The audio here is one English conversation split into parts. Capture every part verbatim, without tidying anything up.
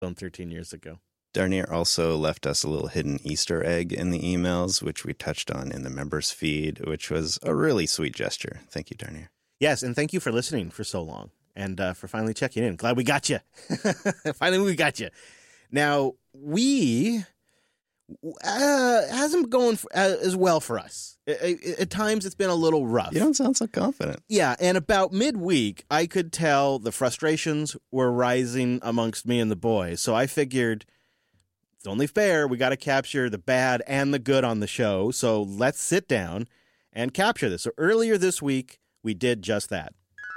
thirteen years ago. Darnier also left us a little hidden Easter egg in the emails, which we touched on in the members feed, which was a really sweet gesture. Thank you, Darnier. Yes, and thank you for listening for so long and uh, for finally checking in. Glad we got you. Finally, we got you. Now, we... Uh, hasn't been going for, uh, as well for us. At times, it's been a little rough. You don't sound so confident. Yeah, and about midweek, I could tell the frustrations were rising amongst me and the boys. So I figured it's only fair. We got to capture the bad and the good on the show. So let's sit down and capture this. So earlier this week, we did just that.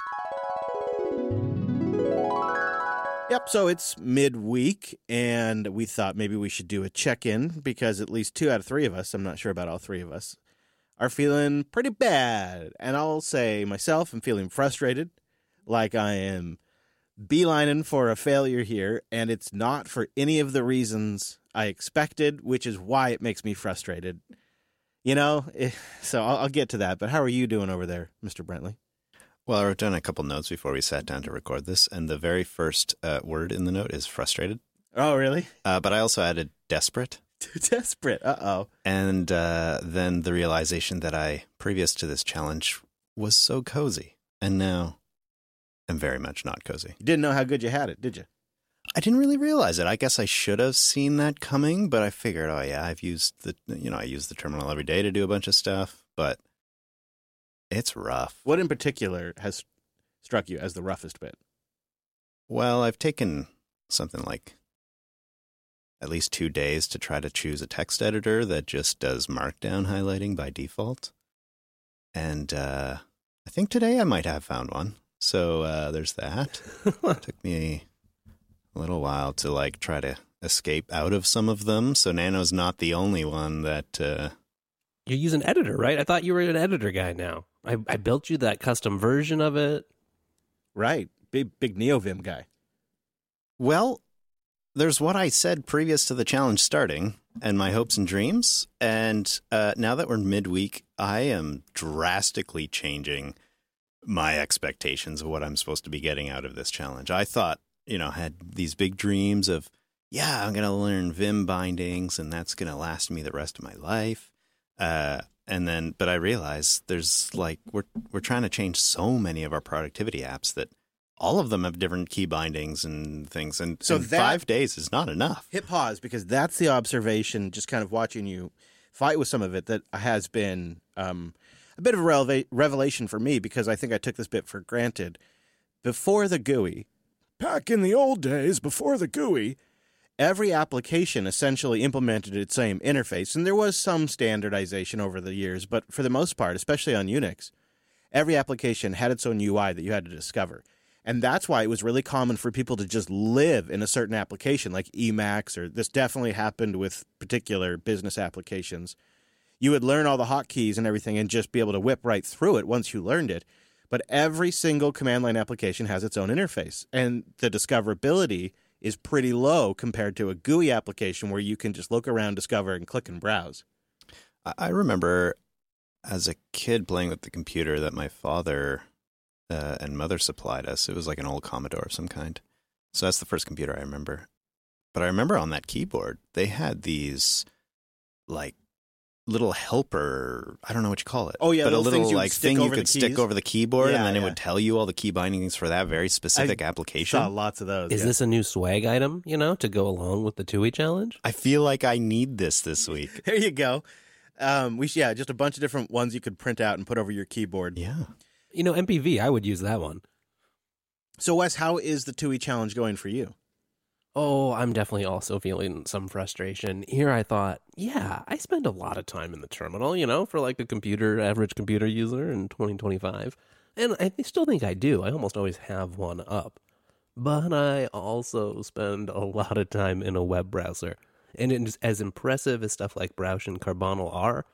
Yep, so it's midweek, and we thought maybe we should do a check-in because at least two out of three of us, I'm not sure about all three of us, are feeling pretty bad. And I'll say myself, I'm feeling frustrated, like I am beelining for a failure here, and it's not for any of the reasons I expected, which is why it makes me frustrated. You know, so I'll, I'll get to that, but how are you doing over there, Mister Brentley? Well, I wrote down a couple notes before we sat down to record this, and the very first uh, word in the note is frustrated. Oh, really? Uh, but I also added desperate. Desperate, uh-oh. And uh, then the realization that I, previous to this challenge, was so cozy, and now I'm very much not cozy. You didn't know how good you had it, did you? I didn't really realize it. I guess I should have seen that coming, but I figured, oh yeah, I've used the, you know, I use the terminal every day to do a bunch of stuff, but it's rough. What in particular has struck you as the roughest bit? Well, I've taken something like at least two days to try to choose a text editor that just does markdown highlighting by default. And uh, I think today I might have found one. So uh, there's that. It took me a little while to like try to escape out of some of them. So Nano's not the only one that... Uh, You use an editor, right? I thought you were an editor guy now. I, I built you that custom version of it. Right. Big, big NeoVim guy. Well, there's what I said previous to the challenge starting and my hopes and dreams. And uh, now that we're midweek, I am drastically changing my expectations of what I'm supposed to be getting out of this challenge. I thought, you know, had these big dreams of, yeah, I'm going to learn Vim bindings and that's going to last me the rest of my life. Uh, and then, but I realized there's like, we're, we're trying to change so many of our productivity apps that all of them have different key bindings and things. And so and that, five days is not enough. Hit pause, because that's the observation, just kind of watching you fight with some of it, that has been um, a bit of a releva- revelation for me, because I think I took this bit for granted. Before the G U I, back in the old days, before the G U I, every application essentially implemented its same interface, and there was some standardization over the years, but for the most part, especially on Unix, every application had its own U I that you had to discover. And that's why it was really common for people to just live in a certain application, like Emacs, or this definitely happened with particular business applications. You would learn all the hotkeys and everything and just be able to whip right through it once you learned it. But every single command line application has its own interface, and the discoverability is pretty low compared to a G U I application where you can just look around, discover, and click and browse. I remember as a kid playing with the computer that my father uh, and mother supplied us. It was like an old Commodore of some kind. So that's the first computer I remember. But I remember on that keyboard, they had these like little helper, I don't know what you call it. Oh, yeah, but a little little like thing you could stick over the keyboard, yeah, and then yeah. it would tell you all the key bindings for that very specific I application. Saw lots of those. Is yeah. this a new swag item, you know, to go along with the T U I challenge? I feel like I need this this week. There you go. Um, we yeah, just a bunch of different ones you could print out and put over your keyboard. Yeah. You know, M P V, I would use that one. So, Wes, how is the T U I challenge going for you? Oh, I'm definitely also feeling some frustration. Here I thought, yeah, I spend a lot of time in the terminal, you know, for like a computer, average computer user in twenty twenty-five. And I still think I do. I almost always have one up. But I also spend a lot of time in a web browser. And it's as impressive as stuff like Browsh and Carbonel are,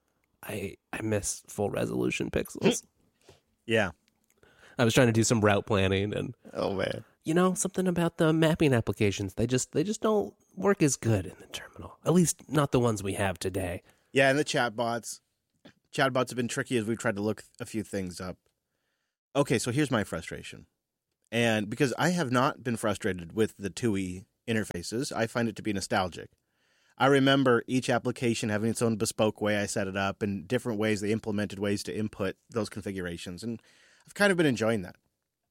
I I miss full resolution pixels. Yeah. I was trying to do some route planning and Oh, man. you know, something about the mapping applications. They just they just don't work as good in the terminal. At least not the ones we have today. Yeah, and the chatbots. Chatbots have been tricky as we've tried to look a few things up. Okay, so here's my frustration. And because I have not been frustrated with the T U I interfaces, I find it to be nostalgic. I remember each application having its own bespoke way I set it up and different ways they implemented ways to input those configurations. And I've kind of been enjoying that.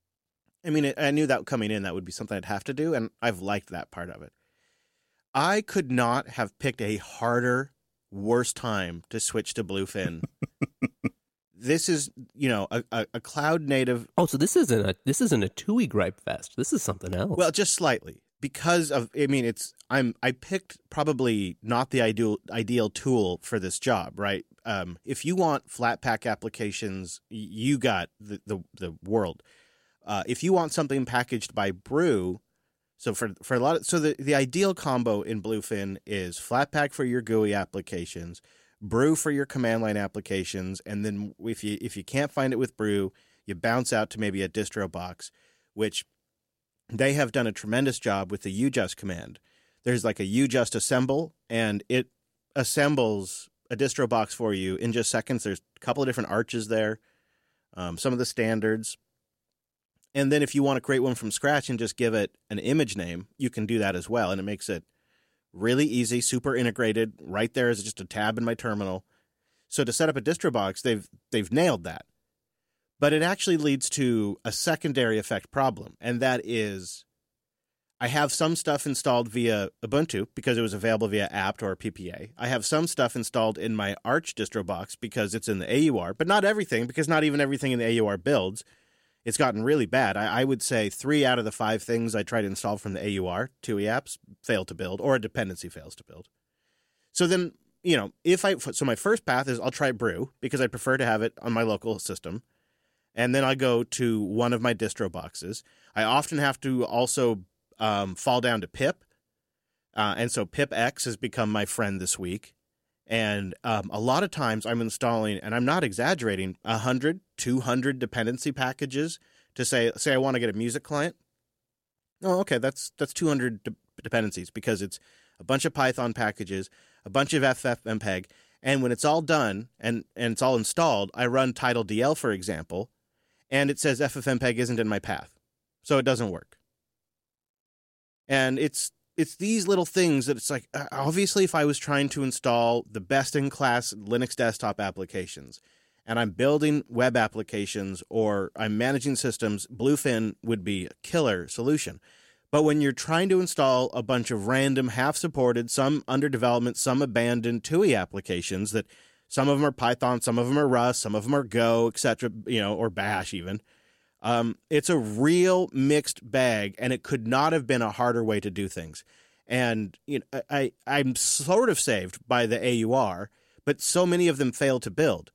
I mean, I knew that coming in, that would be something I'd have to do, and I've liked that part of it. I could not have picked a harder, worse time to switch to Bluefin. This is, you know, a, a, a cloud native. Oh, so this isn't a this isn't a T U I gripe fest. This is something else. Well, just slightly. Because of, I mean, it's, I'm, I picked probably not the ideal, ideal tool for this job, right? Um, if you want Flatpak applications, you got the, the, the world. Uh, if you want something packaged by Brew, so for, for a lot of, so the, the ideal combo in Bluefin is Flatpak for your G U I applications, Brew for your command line applications, and then if you, if you can't find it with Brew, you bounce out to maybe a distro box, which they have done a tremendous job with the ujust command. There's like a ujust assemble, and it assembles a distro box for you in just seconds. There's a couple of different arches there, um, some of the standards. And then if you want to create one from scratch and just give it an image name, you can do that as well. And it makes it really easy, super integrated. Right there is just a tab in my terminal. So to set up a distro box, they've they've nailed that. But it actually leads to a secondary effect problem, and that is I have some stuff installed via Ubuntu because it was available via apt or P P A. I have some stuff installed in my Arch distro box because it's in the A U R, but not everything, because not even everything in the A U R builds. It's gotten really bad. I, I would say three out of the five things I try to install from the A U R, T U I apps, fail to build, or a dependency fails to build. So then, you know, if I, so my first path is I'll try Brew because I prefer to have it on my local system. And then I go to one of my distro boxes. I often have to also um, fall down to pip. Uh, and so pipx has become my friend this week. And um, a lot of times I'm installing, and I'm not exaggerating, one hundred, two hundred dependency packages to say, say I want to get a music client. Oh, okay, that's that's two hundred de- dependencies because it's a bunch of Python packages, a bunch of ffmpeg. And when it's all done and, and it's all installed, I run TitleDL, for example, and it says ffmpeg isn't in my path, so it doesn't work. And it's it's these little things that it's like, obviously, if I was trying to install the best-in-class Linux desktop applications, and I'm building web applications or I'm managing systems, Bluefin would be a killer solution. But when you're trying to install a bunch of random, half-supported, some under development, some abandoned T U I applications that some of them are Python, some of them are Rust, some of them are Go, et cetera, you know, or Bash even. Um, it's a real mixed bag, and it could not have been a harder way to do things. And you know, I, I'm sort of saved by the A U R, but so many of them fail to build.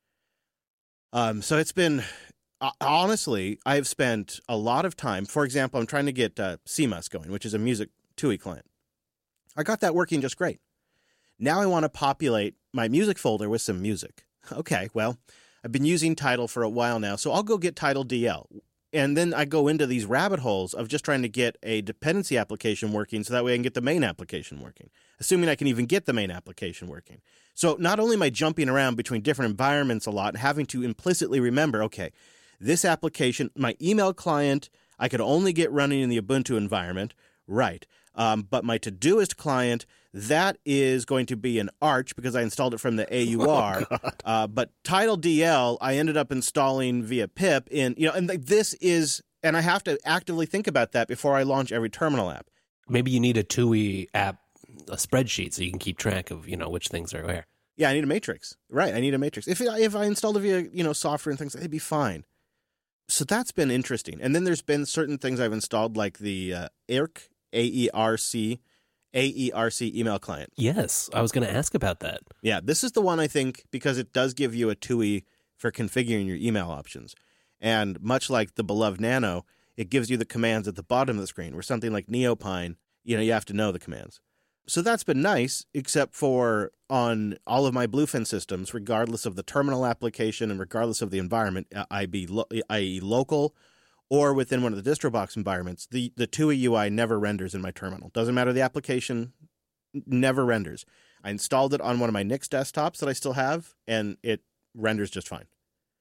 Um, so it's been, uh, honestly, I've spent a lot of time. For example, I'm trying to get uh, C M U S going, which is a music T U I client. I got that working just great. Now I want to populate my music folder with some music. Okay, well, I've been using Tidal for a while now, so I'll go get TitleDL. And then I go into these rabbit holes of just trying to get a dependency application working so that way I can get the main application working, assuming I can even get the main application working. So not only am I jumping around between different environments a lot and having to implicitly remember, okay, this application, my email client, I could only get running in the Ubuntu environment, right. Um, but my Todoist client, that is going to be an Arch because I installed it from the A U R. Oh, uh, but TitleDL, I ended up installing via pip in, you know, and this is, and I have to actively think about that before I launch every terminal app. Maybe you need a T U I app, a spreadsheet, so you can keep track of, you know, which things are where. Yeah, I need a matrix. Right, I need a matrix. If if I installed it via, you know, software and things, it'd be fine. So that's been interesting. And then there's been certain things I've installed, like the uh, E R C, A E R C, A E R C email client. Yes, I was going to ask about that. Yeah, this is the one, I think, because it does give you a T U I for configuring your email options. And much like the beloved Nano, it gives you the commands at the bottom of the screen, where something like Neopine, you know, you have to know the commands. So that's been nice, except for on all of my Bluefin systems, regardless of the terminal application and regardless of the environment, that is lo- that is local or within one of the DistroBox environments, the, the T U I U I never renders in my terminal. Doesn't matter the application, never renders. I installed it on one of my Nix desktops that I still have, and it renders just fine.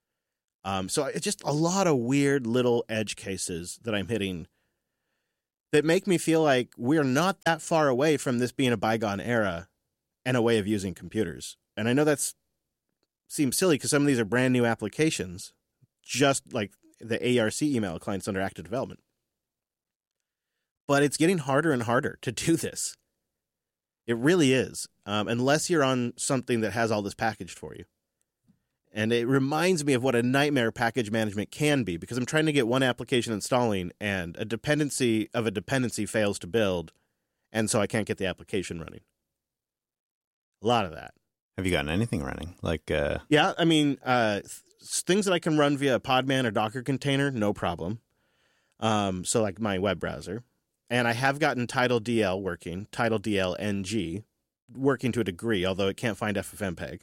Um, so it's just a lot of weird little edge cases that I'm hitting that make me feel like we're not that far away from this being a bygone era and a way of using computers. And I know that's seems silly because some of these are brand new applications, just like the A R C email clients under active development. But it's getting harder and harder to do this. It really is, um, unless you're on something that has all this packaged for you. And it reminds me of what a nightmare package management can be, because I'm trying to get one application installing and a dependency of a dependency fails to build, and so I can't get the application running. A lot of that. Have you gotten anything running? Like, uh... Yeah, I mean, uh, th- things that I can run via Podman or Docker container, no problem. Um, so like my web browser. And I have gotten TidalDL working, TidalDL N G, working to a degree, although it can't find F F mpeg.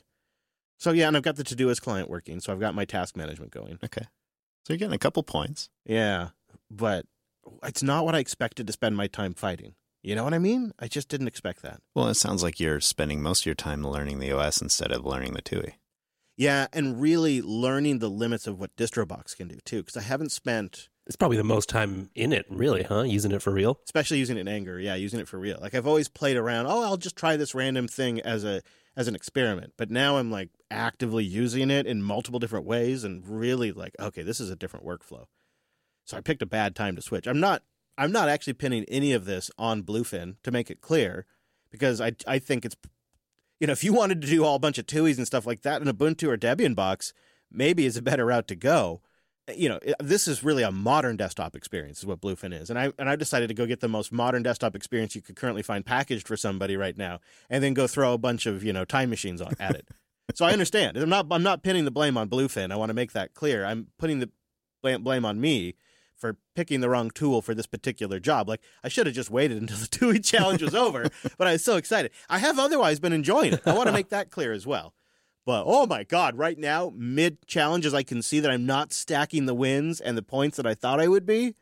So yeah, and I've got the Todoist client working, so I've got my task management going. Okay. So you're getting a couple points. Yeah, but it's not what I expected to spend my time fighting. You know what I mean? I just didn't expect that. Well, it sounds like you're spending most of your time learning the O S instead of learning the T U I. Yeah, and really learning the limits of what DistroBox can do, too, because I haven't spent... It's probably the most time in it, really, huh? Using it for real? Especially using it in Anger, yeah, using it for real. Like, I've always played around, oh, I'll just try this random thing as a as an experiment. But now I'm, like, actively using it in multiple different ways and really, like, okay, this is a different workflow. So I picked a bad time to switch. I'm not... I'm not actually pinning any of this on Bluefin, to make it clear, because I I think it's, you know, if you wanted to do all a bunch of T U Is and stuff like that in Ubuntu or Debian box, maybe it's a better route to go. You know, it, this is really a modern desktop experience is what Bluefin is. And I and I decided to go get the most modern desktop experience you could currently find packaged for somebody right now, and then go throw a bunch of, you know, time machines on, at it. So I understand. I'm not I'm not pinning the blame on Bluefin. I want to make that clear. I'm putting the blame on me for picking the wrong tool for this particular job. Like, I should have just waited until the T U I challenge was over, but I was so excited. I have otherwise been enjoying it. I want to make that clear as well. But, oh my God, right now, mid-challenges, I can see that I'm not stacking the wins and the points that I thought I would be.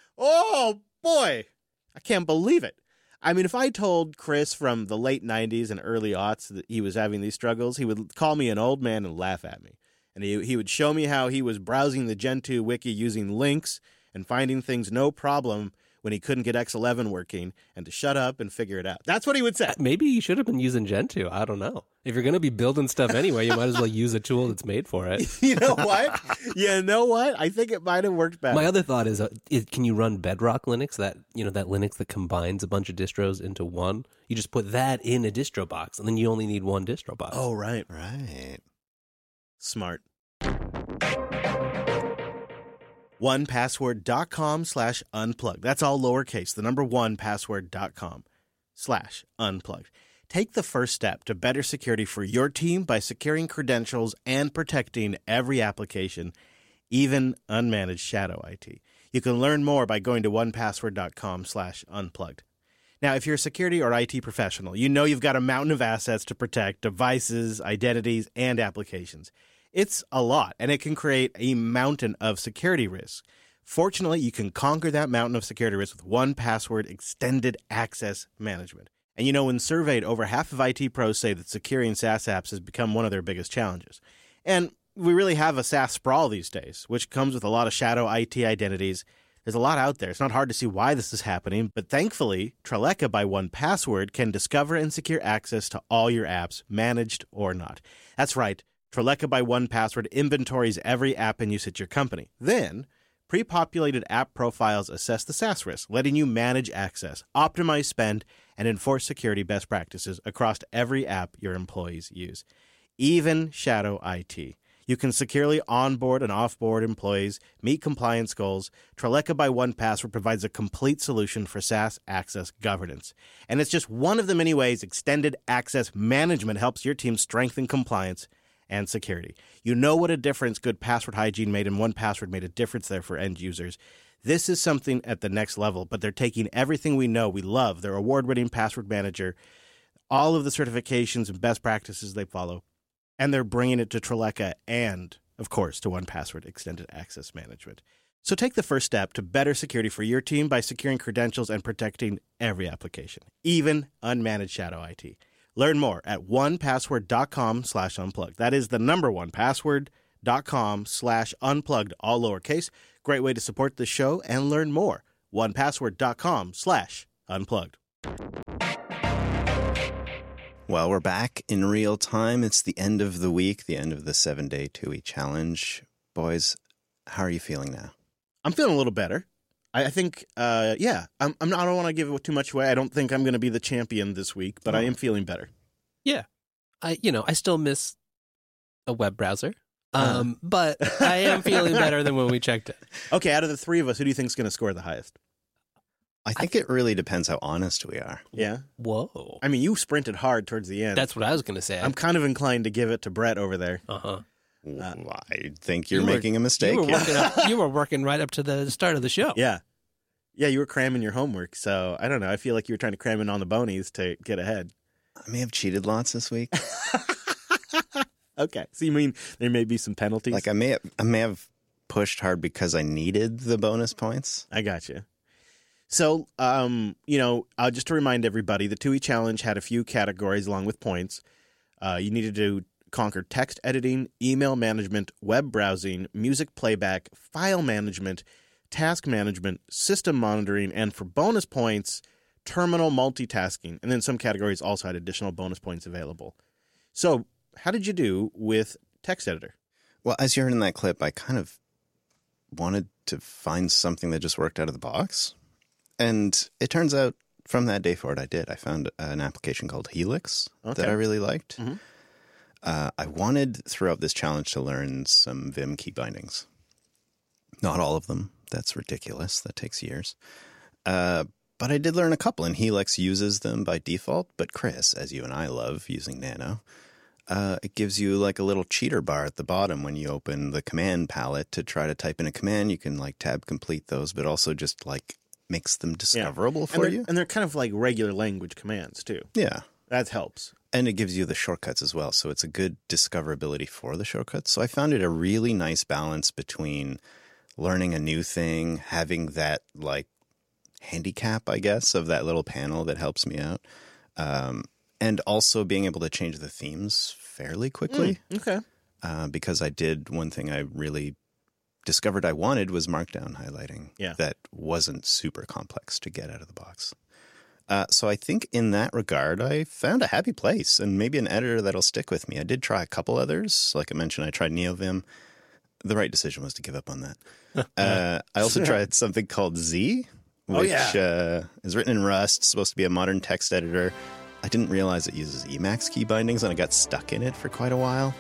Oh, boy. I can't believe it. I mean, if I told Chris from the late nineties and early aughts that he was having these struggles, he would call me an old man and laugh at me. And he, he would show me how he was browsing the Gentoo wiki using links and finding things no problem when he couldn't get X eleven working, and to shut up and figure it out. That's what he would say. Maybe you should have been using Gentoo. I don't know. If you're going to be building stuff anyway, you might as well use a tool that's made for it. You know what? You know what? I think it might have worked better. My other thought is, uh, is, can you run Bedrock Linux, that, you know, that Linux that combines a bunch of distros into one? You just put that in a distro box, and then you only need one distro box. Oh, right. Right. Smart. one password dot com slash unplugged. That's all lowercase, the number one password dot com slash unplugged. Take the first step to better security for your team by securing credentials and protecting every application, even unmanaged shadow I T. You can learn more by going to one password dot com slash unplugged. Now, if you're a security or I T professional, you know you've got a mountain of assets to protect devices, identities, and applications. It's a lot, and it can create a mountain of security risks. Fortunately, you can conquer that mountain of security risks with one Password Extended Access Management. And you know, when surveyed, over half of I T pros say that securing SaaS apps has become one of their biggest challenges. And we really have a SaaS sprawl these days, which comes with a lot of shadow I T identities. There's a lot out there. It's not hard to see why this is happening, but thankfully, Treleka by one Password can discover and secure access to all your apps, managed or not. That's right. Treleka by one Password inventories every app in use at your company. Then, pre-populated app profiles assess the SaaS risk, letting you manage access, optimize spend, and enforce security best practices across every app your employees use. Even shadow I T. You can securely onboard and offboard employees, meet compliance goals. Treleka by one Password provides a complete solution for SaaS access governance. And it's just one of the many ways Extended Access Management helps your team strengthen compliance and security. You know what a difference good password hygiene made, and one Password made a difference there for end users. This is something at the next level, but they're taking everything we know, we love, their award-winning password manager, all of the certifications and best practices they follow, and they're bringing it to Treleka and, of course, to one Password Extended Access Management. So take the first step to better security for your team by securing credentials and protecting every application, even unmanaged shadow I T. Learn more at one password dot com slash unplugged. That is the number one password dot com slash unplugged, all lowercase. Great way to support the show and learn more. one password dot com slash unplugged. Well, we're back in real time. It's the end of the week, the end of the seven-day T U I challenge. Boys, how are you feeling now? I'm feeling a little better. I, I think, uh, yeah, I'm, I'm not, I don't want to give too much away. I don't think I'm going to be the champion this week, but oh. I am feeling better. Yeah. I, you know, I still miss a web browser, um, uh. but I am feeling better than when we checked it. Okay, out of the three of us, who do you think is going to score the highest? I think I, it really depends how honest we are. Yeah. Whoa. I mean, you sprinted hard towards the end. That's what I was going to say. I'm kind of inclined to give it to Brett over there. Uh-huh. Uh, I think you're you making were, a mistake. You were, working up, you were working right up to the start of the show. Yeah. Yeah, you were cramming your homework. So, I don't know. I feel like you were trying to cram in on the bonies to get ahead. I may have cheated lots this week. Okay. So, you mean there may be some penalties? Like, I may have, I may have pushed hard because I needed the bonus points. I got you. So, um, you know, uh, just to remind everybody, the T U I Challenge had a few categories along with points. Uh, you needed to conquer text editing, email management, web browsing, music playback, file management, task management, system monitoring, and for bonus points, terminal multitasking. And then some categories also had additional bonus points available. So, how did you do with text editor? Well, as you heard in that clip, I kind of wanted to find something that just worked out of the box. And it turns out from that day forward, I did. I found an application called Helix okay. that I really liked. Mm-hmm. Uh, I wanted throughout this challenge to learn some Vim key bindings. Not all of them. That's ridiculous. That takes years. Uh, but I did learn a couple, and Helix uses them by default. But Chris, as you and I love using Nano, uh, it gives you like a little cheater bar at the bottom when you open the command palette to try to type in a command. You can like tab complete those, but also just like makes them discoverable yeah. for and you. And they're kind of like regular language commands, too. Yeah. That helps. And it gives you the shortcuts as well, so it's a good discoverability for the shortcuts. So I found it a really nice balance between learning a new thing, having that, like, handicap, I guess, of that little panel that helps me out, um, and also being able to change the themes fairly quickly. Mm, okay. Uh, because I did one thing I really discovered I wanted was markdown highlighting. Yeah. That wasn't super complex to get out of the box. Uh, so I think in that regard, I found a happy place and maybe an editor that'll stick with me. I did try a couple others. Like I mentioned, I tried NeoVim. The right decision was to give up on that. uh, I also tried something called Z, which oh, yeah. uh, is written in Rust, supposed to be a modern text editor. I didn't realize it uses Emacs key bindings, and I got stuck in it for quite a while.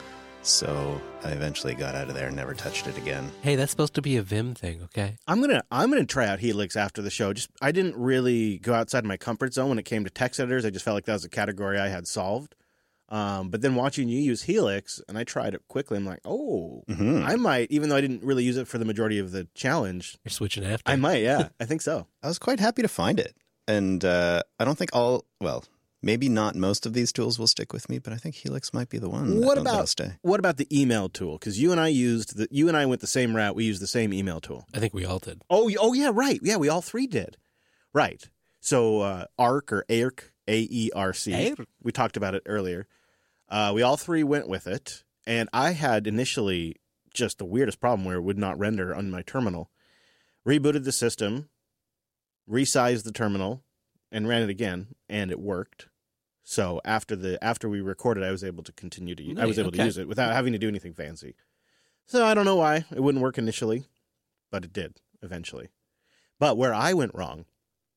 So I eventually got out of there and never touched it again. Hey, that's supposed to be a Vim thing, okay? I'm gonna I'm gonna try out Helix after the show. Just I didn't really go outside my comfort zone when it came to text editors. I just felt like that was a category I had solved. Um, but then watching you use Helix, and I tried it quickly, I'm like, oh, mm-hmm. I might, even though I didn't really use it for the majority of the challenge. You're switching after. I might, yeah. I think so. I was quite happy to find it. And uh, I don't think all, well... Maybe not most of these tools will stick with me, but I think Helix might be the one. What that, about that'll stay. What about the email tool? Because you and I used the you and I went the same route. We used the same email tool. I think we all did. Oh, oh yeah, right. Yeah, we all three did. Right. So uh, Arc or A E R C, A E R C. A E R C. We talked about it earlier. Uh, we all three went with it, and I had initially just the weirdest problem where it would not render on my terminal. Rebooted the system, resized the terminal, and ran it again, and it worked. So after the after we recorded, I was able to continue to use, I was able okay. to use it without having to do anything fancy. So I don't know why it wouldn't work initially, but it did eventually. But where I went wrong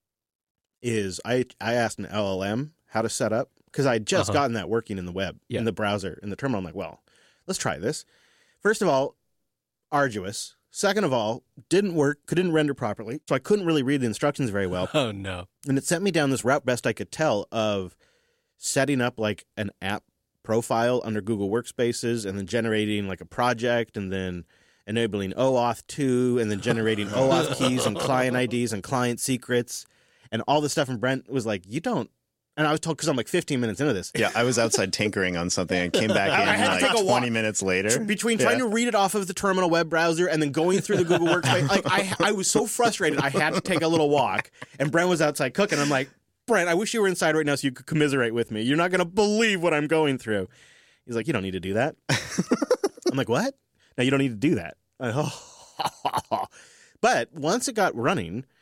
is I I asked an L L M how to set up because I had just uh-huh. gotten that working in the web, yeah. in the browser, in the terminal. I'm like, well, let's try this. First of all, arduous. Second of all, didn't work, couldn't render properly, so I couldn't really read the instructions very well. Oh, no. And it sent me down this route, best I could tell, of setting up like an app profile under Google Workspaces and then generating like a project and then enabling OAuth two and then generating OAuth keys and client I Ds and client secrets and all this stuff. And Brent was like, you don't. And I was told, because I'm like fifteen minutes into this. Yeah, I was outside tinkering on something and came back in like twenty walk. minutes later. Between trying yeah. to read it off of the terminal web browser and then going through the Google Workspace. Like I, I was so frustrated, I had to take a little walk. And Brent was outside cooking. I'm like, Brent, I wish you were inside right now so you could commiserate with me. You're not going to believe what I'm going through. He's like, you don't need to do that. I'm like, what? No, you don't need to do that. Like, oh. But once it got running,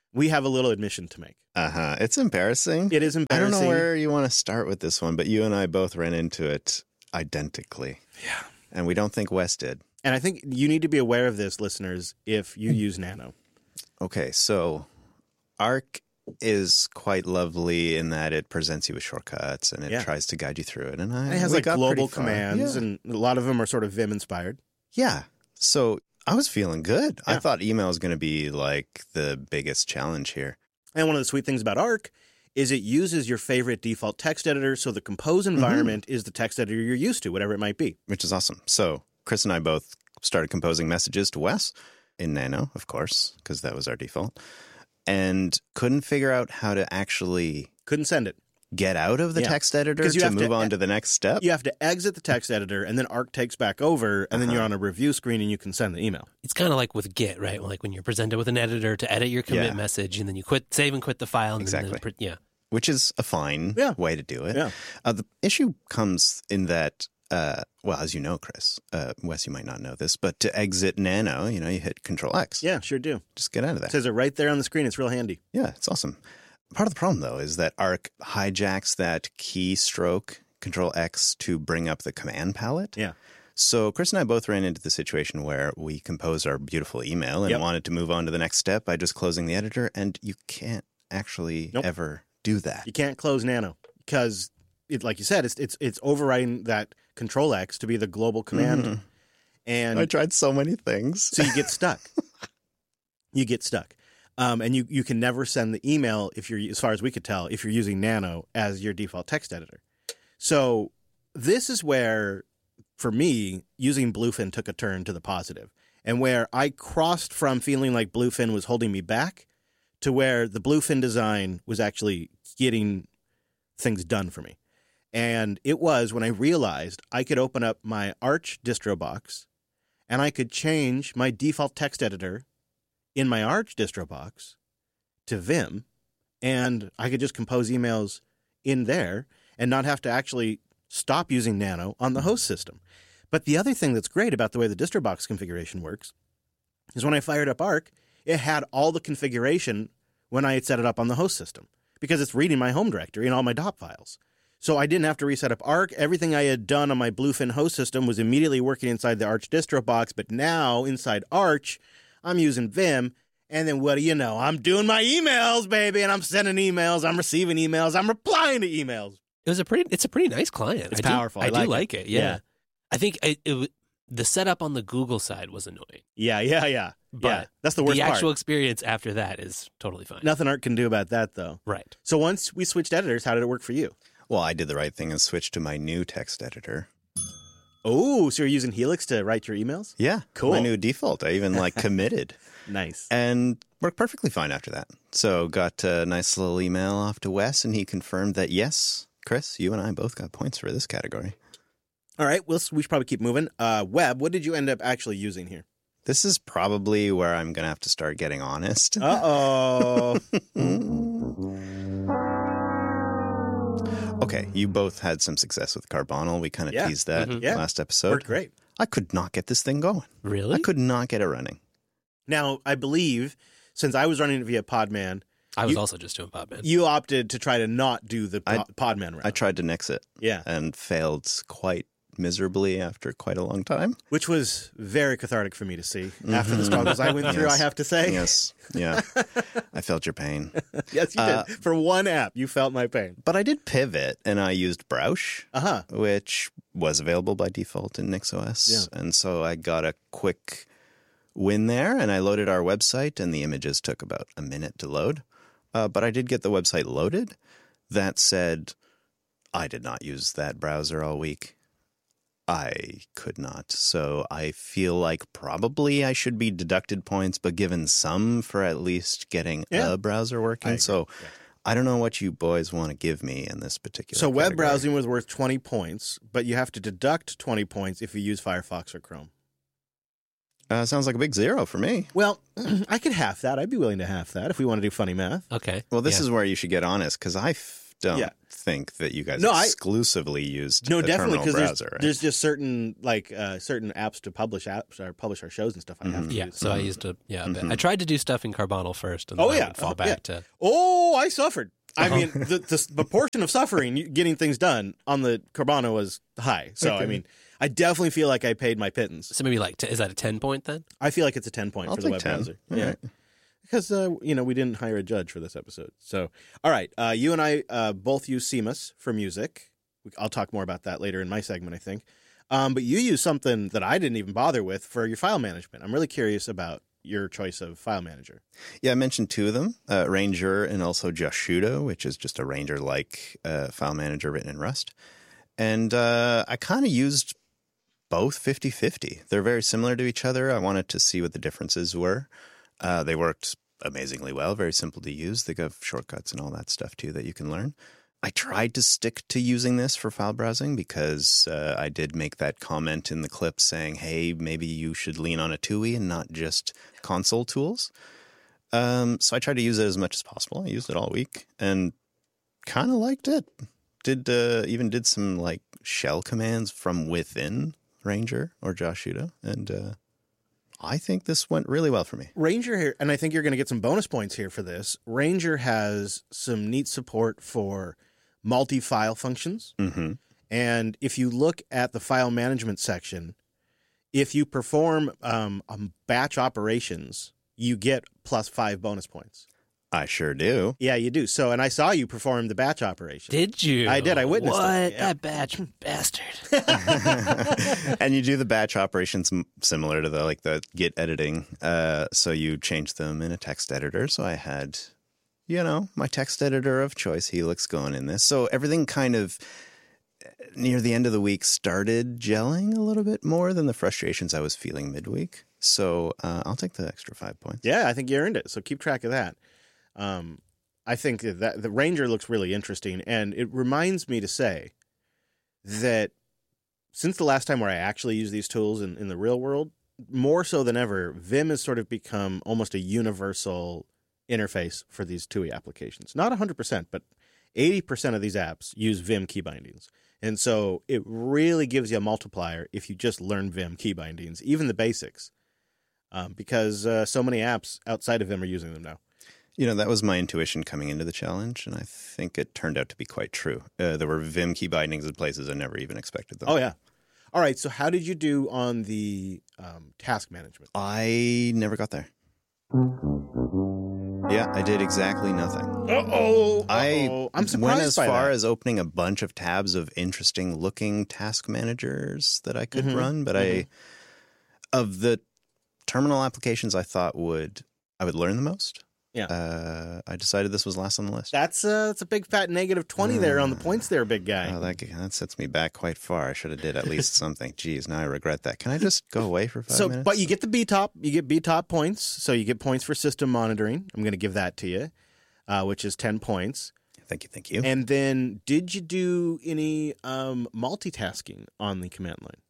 we have a little admission to make. Uh-huh. It's embarrassing. It is I embarrassing. don't know where you want to start with this one, but you and I both ran into it identically. Yeah. And we don't think Wes did. And I think you need to be aware of this, listeners, if you use Nano. Okay, so Arc is quite lovely in that it presents you with shortcuts and it Yeah. tries to guide you through it. And, I, And it has we like got global pretty far. commands, Yeah. and a lot of them are sort of Vim inspired. Yeah. So I was feeling good. Yeah. I thought email was going to be like the biggest challenge here. And one of the sweet things about Arc is it uses your favorite default text editor, so the Compose environment is the text editor you're used to, whatever it might be. Which is awesome. So Chris and I both started composing messages to Wes in Nano, of course, because that was our default, and couldn't figure out how to actually Couldn't send it. get out of the Yeah. text editor 'Cause you to have to move on e- to the next step. You have to exit the text editor, and then Arc takes back over, and then Uh-huh. you're on a review screen, and you can send the email. It's kind of like with Git, right? Like when you're presented with an editor to edit your commit Yeah. message, and then you quit, save and quit the file. And Exactly. Then, the- yeah. Which is a fine Yeah. way to do it. Yeah. Uh, the issue comes in that, uh, well, as you know, Chris, uh, Wes, you might not know this, but to exit Nano, you know, you hit Control X. Yeah, sure do. Just get out of It there. says it right there on the screen. It's real handy. Yeah, it's awesome. Part of the problem, though, is that Arc hijacks that keystroke Control X to bring up the command palette. Yeah. So Chris and I both ran into the situation where we composed our beautiful email and Yep. wanted to move on to the next step by just closing the editor, and you can't actually Nope. ever do that. You can't close Nano because, it, like you said, it's it's it's overriding that Control X to be the global command, Mhm. and I tried so many things. so you get stuck. you get stuck, um, and you you can never send the email if you're, as far as we could tell, if you're using Nano as your default text editor. So this is where, for me, using Bluefin took a turn to the positive, and where I crossed from feeling like Bluefin was holding me back to where the Bluefin design was actually getting things done for me. And it was when I realized I could open up my Arch distro box and I could change my default text editor in my Arch distro box to Vim, and I could just compose emails in there and not have to actually stop using Nano on the host system. But the other thing that's great about the way the distro box configuration works is when I fired up Arc, it had all the configuration when I had set it up on the host system because it's reading my home directory and all my dot files. So I didn't have to reset up Arc. Everything I had done on my Bluefin host system was immediately working inside the Arch distro box, but now inside Arch, I'm using Vim, and then what do you know? I'm doing my emails, baby, and I'm sending emails, I'm receiving emails, I'm replying to emails. It was a pretty. It's a pretty nice client. It's I do- powerful. I I, like do it. like it. Yeah. Yeah. I think it, it, w- the setup on the Google side was annoying. Yeah, yeah, yeah. But yeah, that's the worst the actual part. experience after that is totally fine. Nothing Arc can do about that, though. Right. So once we switched editors, how did it work for you? Well, I did the right thing and switched to my new text editor. Oh, so you're using Helix to write your emails? Yeah, Cool. my new default. I even like committed Nice. and worked perfectly fine after that. So got a nice little email off to Wes, and he confirmed that yes, Chris, you and I both got points for this category. All right, we'll, we should probably keep moving. Uh, Web, what did you end up actually using here? This is probably where I'm going to have to start getting honest. Uh-oh. Okay, you both had some success with Carbonal. We kind of Yeah. teased that Mhm. Yeah. last episode. Worked great. I could not get this thing going. Really? I could not get it running. Now, I believe, since I was running it via Podman, I was You- also just doing Podman. you opted to try to not do the I- po- Podman route. I tried to nix it Yeah, and failed quite miserably after quite a long time. which was very cathartic for me to see after the struggles I went through, Yes. I have to say. Yes, yeah. I felt your pain. Yes, you Uh, did. For one app, you felt my pain. But I did pivot, and I used Browsh, Uh-huh. which was available by default in NixOS. Yeah. And so I got a quick win there, and I loaded our website, and the images took about a minute to load. Uh, but I did get the website loaded. That said, I did not use that browser all week. I could not. So I feel like probably I should be deducted points, but given some for at least getting Yeah. a browser I working. agree. So Yeah. I don't know what you boys want to give me in this particular So web category. browsing was worth twenty points, but you have to deduct twenty points if you use Firefox or Chrome. Uh, sounds like a big zero for me. Well, I could half that. I'd be willing to half that if we want to do funny math. Okay. Well, this Yeah. is where you should get honest, because I f- don't Yeah. think that you guys No, I- exclusively used No, a definitely, terminal because there's, browser, right? there's just certain like uh, certain apps to publish apps or publish our shows and stuff. I have to Yeah, use. so I used to, yeah, a bit. I tried to do stuff in Carbonal first, and then Oh, I yeah. would fall Oh, back yeah. to. Oh, I suffered. I mean, the, the the portion of suffering you- getting things done on the Carbano was high. So I mean, I definitely feel like I paid my pittance. So maybe like, t- is that a ten point then? I feel like it's a ten point I'll for the take web ten. browser. All Yeah. right. Because, uh, you know, we didn't hire a judge for this episode. So, all right. Uh, you and I uh, both use C M U S for music. I'll talk more about that later in my segment, I think. Um, but you use something that I didn't even bother with for your file management. I'm really curious about your choice of file manager. Yeah, I mentioned two of them, uh, Ranger and also Jushudo, which is just a Ranger-like uh, file manager written in Rust. And uh, I kind of used both fifty-fifty. They're very similar to each other. I wanted to see what the differences were. Uh, they worked amazingly well, very simple to use. They have shortcuts and all that stuff, too, that you can learn. I tried to stick to using this for file browsing because uh, I did make that comment in the clip saying, hey, maybe you should lean on a T U I and not just console tools. Um, so I tried to use it as much as possible. I used it all week and kind of liked it. Did uh, even did some like shell commands from within Ranger or Jushudo, and uh, I think this went really well for me. Ranger here, and I think you're going to get some bonus points here for this. Ranger has some neat support for multi-file functions. Mm-hmm. And if you look at the file management section, if you perform um, um, batch operations, you get plus five bonus points. I sure do. Yeah, you do. So, and I saw you perform the batch operation. Did you? I did. I witnessed it. what? Yeah. That batch bastard. And you do the batch operations m- similar to the like the Git editing. Uh, so you change them in a text editor. So I had, you know, my text editor of choice, Helix, going in this. So everything kind of near the end of the week started gelling a little bit more than the frustrations I was feeling midweek. So uh, I'll take the extra five points. Yeah, I think you earned it. So keep track of that. Um, I think that the Ranger looks really interesting, and it reminds me to say that since the last time where I actually use these tools in, in the real world, more so than ever, Vim has sort of become almost a universal interface for these T U I applications. Not one hundred percent, but eighty percent of these apps use Vim key bindings. And so it really gives you a multiplier if you just learn Vim key bindings, even the basics, um, because uh, so many apps outside of Vim are using them now. You know, that was my intuition coming into the challenge, and I think it turned out to be quite true. Uh, there were Vim key bindings in places I never even expected them. Oh, yeah. All right. So how did you do on the um, task management? I never got there. Yeah, I did exactly nothing. Uh-oh. I Uh-oh. I'm surprised went as by far that. as opening a bunch of tabs of interesting looking task managers that I could Mhm. run, but I of the terminal applications I thought would I would learn the most. Yeah. Uh, I decided this was last on the list. That's, uh, that's a big fat negative twenty there on the points there, big guy. Oh, that that sets me back quite far. I should have did at least something. Jeez, now I regret that. Can I just go away for five so, minutes? but you get the B top, you get B top points. So you get points for system monitoring. I'm going to give that to you, uh, which is ten points. Thank you, thank you. And then did you do any um, multitasking on the command line?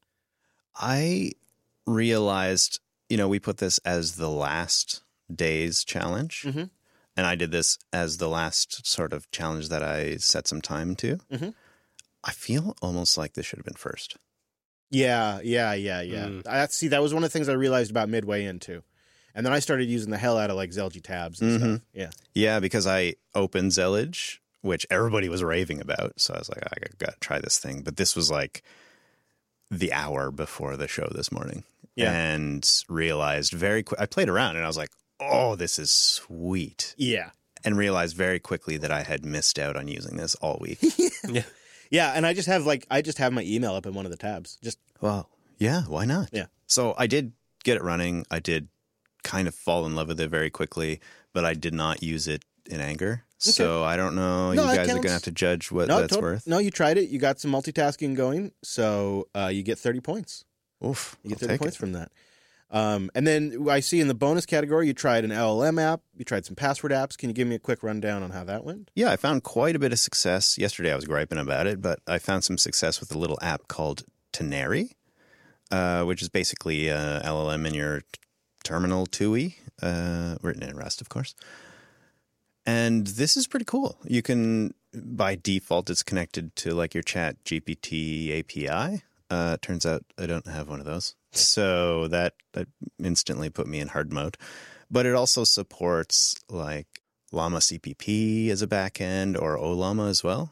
I realized, you know, we put this as the last day's challenge. Mm-hmm. And I did this as the last sort of challenge that I set some time to. Mhm. I feel almost like this should have been first. Yeah, yeah, yeah, yeah. Mm. I, see, that was one of the things I realized about midway into. And then I started using the hell out of like Zelgi tabs and Mhm. stuff. Yeah. Yeah, because I opened Zellage, which everybody was raving about. So I was like, I got to try this thing. But this was like the hour before the show this morning. Yeah. And realized very quick. I played around and I was like, oh, this is sweet. Yeah. And realized very quickly that I had missed out on using this all week. Yeah. Yeah, and I just have like I just have my email up in one of the tabs. Just Well, yeah, why not? Yeah. So I did get it running. I did kind of fall in love with it very quickly, but I did not use it in anger. So I don't know. No, you that guys are counts. going to have to judge what no, that's tot- worth. no, you tried it. You got some multitasking going, so uh, you get thirty points. Oof. You get I'll thirty take points it. from that. Um, and then I see in the bonus category, you tried an L L M app. You tried some password apps. Can you give me a quick rundown on how that went? Yeah, I found quite a bit of success. Yesterday I was griping about it, but I found some success with a little app called Teneri, uh, which is basically a L L M in your t- terminal T U I, uh, written in Rust, of course. And this is pretty cool. You can by default, it's connected to like your Chat G P T A P I. Uh, turns out I don't have one of those. So that, that instantly put me in hard mode. But it also supports like Llama C P P as a backend or Ollama as well.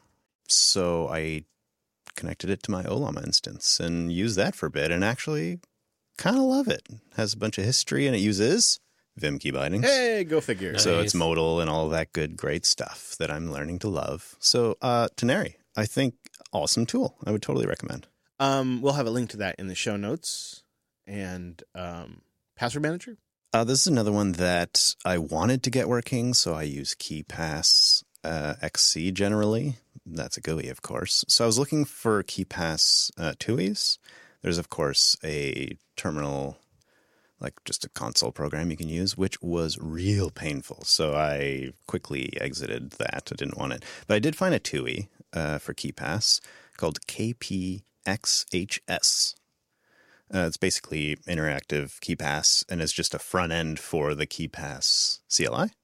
So I connected it to my Ollama instance and used that for a bit and actually kind of love it. It has a bunch of history and it uses Vim key bindings. Hey, go figure. Nice. So it's modal and all that good, great stuff that I'm learning to love. So uh, Toneri, I think awesome tool. I would totally recommend. Um, we'll have a link to that in the show notes. And um, password manager? Uh, this is another one that I wanted to get working, so I use KeyPass uh, X C generally. That's a G U I, of course. So I was looking for KeyPass uh, T U Is. There's, of course, a terminal, like just a console program you can use, which was real painful. So I quickly exited that. I didn't want it. But I did find a T U I uh, for KeyPass called K P X H S. Uh, it's basically interactive KeyPass, and it's just a front end for the KeyPass C L I.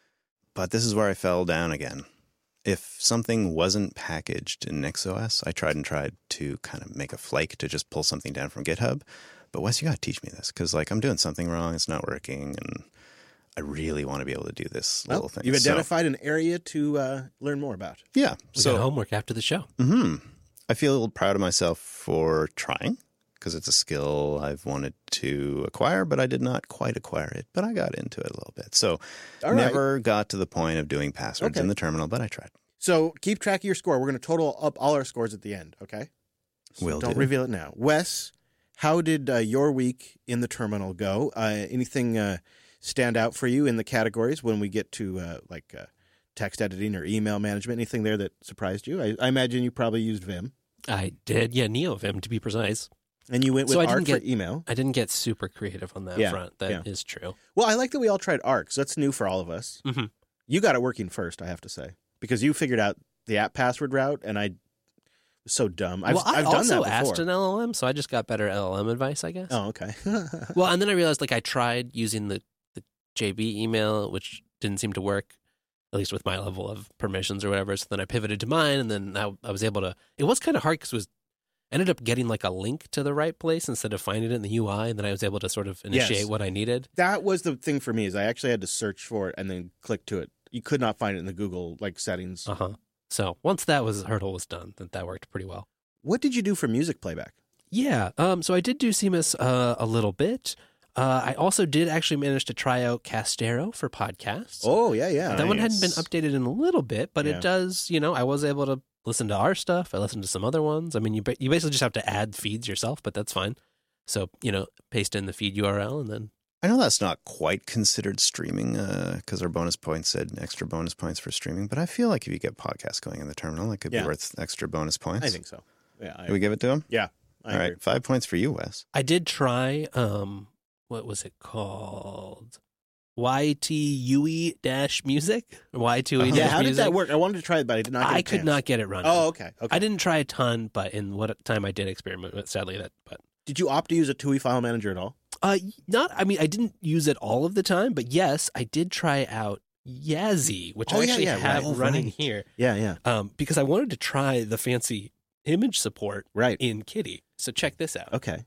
But this is where I fell down again. If something wasn't packaged in NixOS, I tried and tried to kind of make a flake to just pull something down from GitHub. But Wes, you got to teach me this because, like, I'm doing something wrong. It's not working, and I really want to be able to do this Well, little thing. You've identified so, an area to uh, learn more about. yeah. We So got homework after the show. hmm I feel a little proud of myself for trying because it's a skill I've wanted to acquire, but I did not quite acquire it. But I got into it a little bit. So All right. never got to the point of doing passwords Okay. in the terminal, but I tried. So keep track of your score. We're going to total up all our scores at the end, okay? So Will don't do. reveal it now. Wes, how did uh, your week in the terminal go? Uh, anything uh, stand out for you in the categories when we get to uh, like uh, text editing or email management? Anything there that surprised you? I, I imagine you probably used Vim. I did, yeah, NeoVim to be precise. And you went with So I didn't Arc get- for email. I didn't get super creative on that Yeah, front. That is yeah. true. Well, I like that we all tried Arc, so that's new for all of us. Mhm. You got it working first, I have to say, because you figured out the app password route, and I was so dumb. I've, well, I I've done also that before. asked an L L M, so I just got better L L M advice, I guess. Oh, okay. Well, and then I realized, like, I tried using the, the J B email, which didn't seem to work, at least with my level of permissions or whatever. So then I pivoted to mine, and then I, I was able to. It was kind of hard because it was ended up getting like a link to the right place instead of finding it in the U I, and then I was able to sort of initiate Yes. what I needed. That was the thing for me is I actually had to search for it and then click to it. You could not find it in the Google like settings. Uh huh. So once that was hurdle was done, that that worked pretty well. What did you do for music playback? Yeah. Um. So I did do C M S uh, a little bit. Uh, I also did actually manage to try out Castero for podcasts. Oh, yeah, yeah. That one hadn't been nice. updated in a little bit, but Yeah. it does, you know, I was able to listen to our stuff. I listened to some other ones. I mean, you ba- you basically just have to add feeds yourself, but that's fine. So, you know, paste in the feed U R L and then. I know that's not quite considered streaming because our bonus points said extra bonus points for streaming, but I feel like if you get podcasts going in the terminal, it could Yeah. be worth extra bonus points. I think so. Yeah. I, Can we give it to him? yeah. I All agree. right, five points for you, Wes. I did try, um, what was it called? Y T U E dash music? Y two E dash Yeah, how did music? that work? I wanted to try it, but I did not get I a could chance. not get it running. Oh, okay. okay. I didn't try a ton, but in what time I did experiment with, sadly, that, but. Did you opt to use a T U I file manager at all? Uh, not. I mean, I didn't use it all of the time, but yes, I did try out Yazzie, which Oh, I yeah, actually yeah, have right. running Right. here, Yeah, yeah. um, because I wanted to try the fancy image support Right. in Kitty. So check this out. Okay.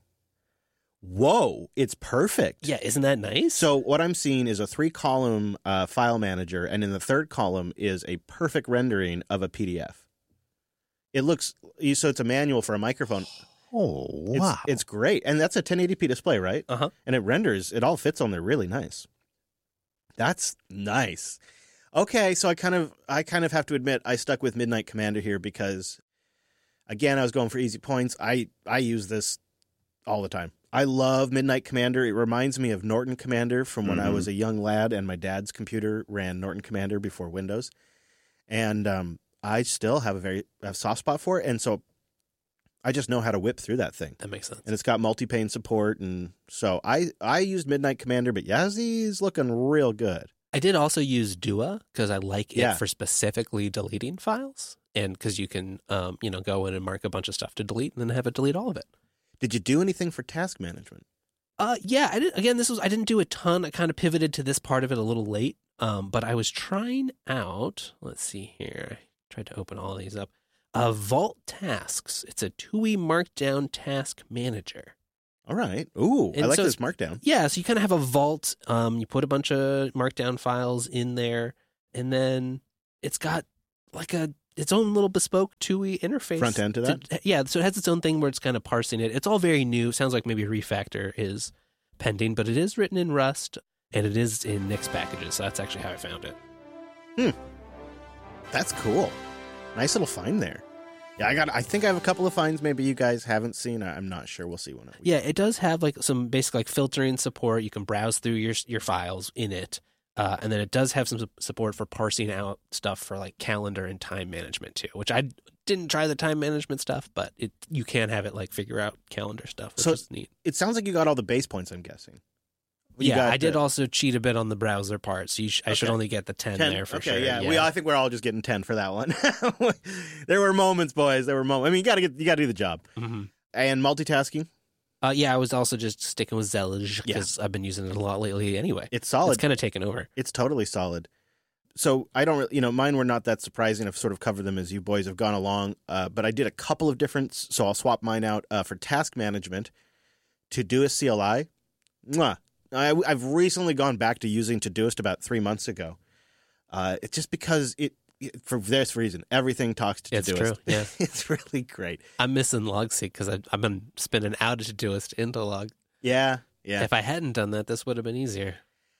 Whoa, it's perfect. Yeah, isn't that nice? So what I'm seeing is a three-column uh, file manager, and in the third column is a perfect rendering of a P D F. It looks so it's a manual for a microphone. Oh, It's, wow. it's great, and that's a ten eighty p display, right? uh huh. And it renders. It all fits on there really nice. That's nice. Okay, so I kind of I kind of have to admit I stuck with Midnight Commander here because, again, I was going for easy points. I I use this all the time. I love Midnight Commander. It reminds me of Norton Commander from when I Mhm. was a young lad and my dad's computer ran Norton Commander before Windows. And um, I still have a very a soft spot for it. And so I just know how to whip through that thing. That makes sense. And it's got multi-pane support. And so I, I used Midnight Commander, but Yazzy's looking real good. I did also use Dua because I like it Yeah. for specifically deleting files, and because you can, um, you know, go in and mark a bunch of stuff to delete, and then have it delete all of it. Did you do anything for task management? Uh, yeah, I did. Again, this was I didn't do a ton. I kind of pivoted to this part of it a little late. Um, but I was trying out. Let's see here. tried to open all of these up. Uh, Vault Tasks. It's a T U I Markdown task manager. All right. Ooh, And I like so- this markdown. Yeah, so you kind of have a vault. Um, you put a bunch of markdown files in there, and then it's got like a its own little bespoke T U I interface. Front end to that? yeah, so it has its own thing where it's kind of parsing it. It's all very new. Sounds like maybe a refactor is pending, but it is written in Rust, and it is in Nix packages. So that's actually how I found it. That's cool. Nice little find there. Yeah, I got. I think I have a couple of finds. Maybe you guys haven't seen. I- I'm not sure. We'll see when. It, Yeah, it does have like some basic like filtering support. You can browse through your your files in it, uh, and then it does have some su- support for parsing out stuff for like calendar and time management too. Which I didn't try the time management stuff, but it you can have it like figure out calendar stuff, which So- is neat. It sounds like you got all the base points. I'm guessing. You Yeah, got I did the also cheat a bit on the browser part, so you sh- I should Okay. only get the ten, ten there for okay, sure. yeah. We. I think we're all just getting ten for that one. There were moments, boys. There were moments. I mean, you got to get. You got to do the job. hmm And multitasking. Uh, yeah, I was also just sticking with Zellige Yeah. because I've been using it a lot lately. Anyway, It's solid. it's kind of taken over. It's totally solid. So I don't, really, you know, mine were not that surprising. I've sort of covered them as you boys have gone along. Uh, but I did a couple of different, so I'll swap mine out uh, for task management. Todoist C L I. Mwah. I, I've recently gone back to using Todoist about three months ago. Uh, it's just because it, it, for this reason, everything talks to It's Todoist. true, yeah. It's really great. I'm missing LogSeq because I've, I've been spinning out of Todoist into Log. Yeah, yeah. If I hadn't done that, this would have been easier.